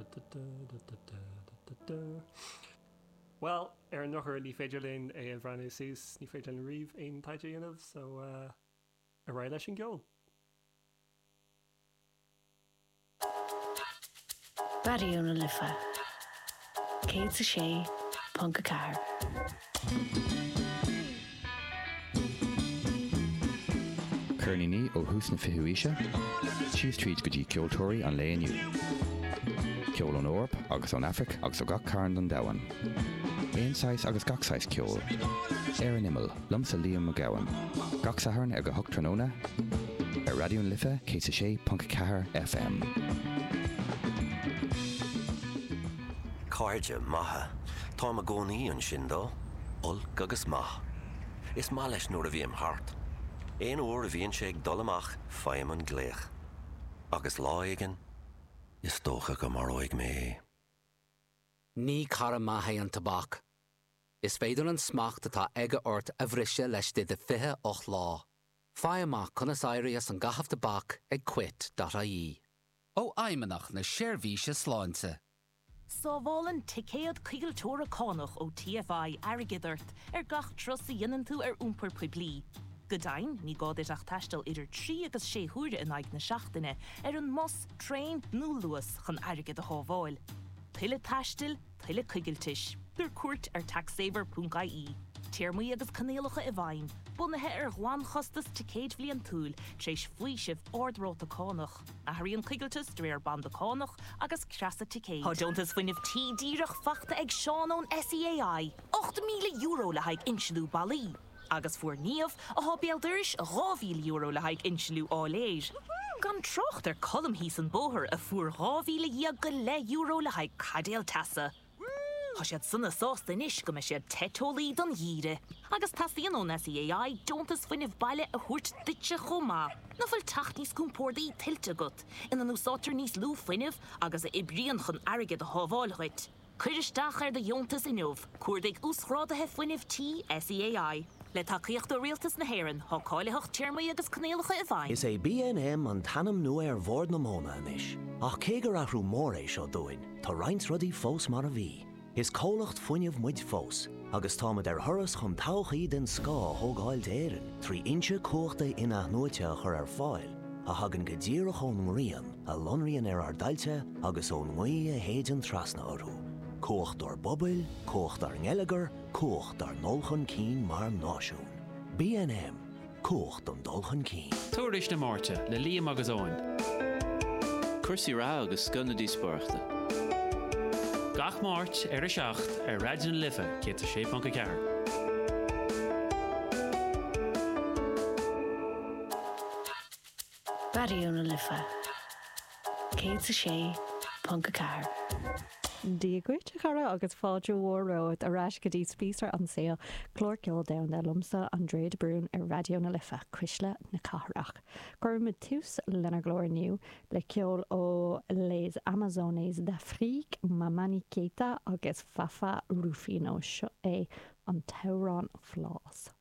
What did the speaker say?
Well, nachar ní féidir linn é an bhreanú sús ní féidir an riomh aon taide dhéanamh, so a raibh leis an geol. Radio na Lifa. Céad sa sé, Punca Car. Cernini ó hús na fihuíise, sios tríd go dtí ceoltóirí an le aniu. Ceol an Eorp agus an Afric agus ó gach cairn don dawan. Éonáis agus gachsáis ceol. An imil, lumsa líam a gawan. Gach saharn go hocht tróna. Radio na Lifa, céad sa sé, Punca Car FM. Cáirde maithe, tá a gcónaí an sin dó, olc agus maith. Is má leis nuair a bhí am thart. Éon uair a bhíonn sé ag dul amach feim an gléach. Agus lá aigen, is tócha go mar óig mé. Ní cara maithe an tabhac. Is féidir an smacht atá aige ort a bhriise leis de 28 lá. Feimach conas éirí as an gahaf tabhac ag quit.ie. Ó aimeach na séirmhíse sláinte. Sábhálan ticéad cígaltóra cánach ó TFI airgidirt gach trosa dhéanann tú úmpar puiblí. Godain, ní gáid ach taistil idir 3 agus 6 huaire in aig na seachtaine an mos, trein, nó luas chun airgid a hábháil. Tuile taistil, tuile cígaltis. Gur cuairt taxsaver.ie. Tíormaí agus canéalacha i bhain, bunathe gháin chostas ticéad bhliain túil tréis faoisibh ordróta cánach. A thaíonn cígaltas dréir banda cánach agus creasa ticéad. Tá deontas fuinneamh díreach fachta ag seánón SEAI, €8,000 le haig insealú bailí. Agus fuair níomh a hábéaldiris €2,000 le haig insealú áléir. Gan trocht colm hís an bóthir a fuair €2,000 go le le haig cadéal tasa. Tá siad sanna sásta inis go me siad tetólaí don dhíre. Agus tasaíon ón SEAI deontas fuinneamh baile a thuirt duite chomá. Na bhfuil tacht níos cúmpórdaí tiltte agat, ina úsátar níos lú fuinneamh agus a ibríonn chun airgid a hábháilghait. Cuiristeach de dheontas inmh, cuairdaigh úsrádathe fuinneamh tí SEAI. Le takeíocht do rialtas na hÉireann, thá cáileach tíormaí agus canéalacha i bhain. Is é BNM an tanam nua bhór na móna inis. Ach cé gur athrú mór é seo dúin, tá roinnt rudaí fós mar a bhí. Is cólacht fuinneamh muid fós, agus támad thuras chun todhchaí den scá thógáilt éireann, trí inse cuachta ina nuaite chur fáil, a hagan go ddíireach ón ngrian, a lonraíonn ar dailte agus ón ngaí a héidean trasna orthú. Cuacht ar bobail, cuacht ar ngeileagar, cuacht ar nolchan cín mar náisiún. BNM, cuacht an dulchan cín. Tuairis na Márte, le Liam agus Óin. Cuirsaí rá agus sconadí spáirta. Gach Máirt a seacht Radio na Lifa, céad sa sé, Punca Car. Radio na Lifa. Céad sa sé, Punca Car. Díagúit a chara agus fáidir mhórróid a ráis go dtí spísar an saoil chlórceol dain de lumsa an Dréad Brún Radio na Lifa, Crisle na Cathrach. Gurmid tús lena glórniu le ceol ó Les Amazones d'Afrique, Mamani Keita agus Fafa Rufino seo é an Tauran Flás.